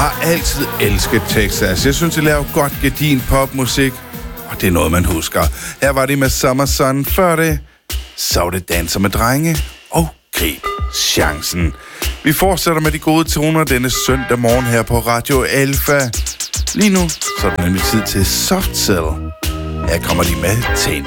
har altid elsket Texas. Jeg synes, de laver godt gedin popmusik, og det er noget, man husker. Her var det med Summer Sun. Før det, så var det Danser med drenge og Grib chancen. Vi fortsætter med de gode toner denne søndag morgen her på Radio Alpha. Lige nu, så er det nemlig tid til Soft Cell. Her kommer de med Tainted.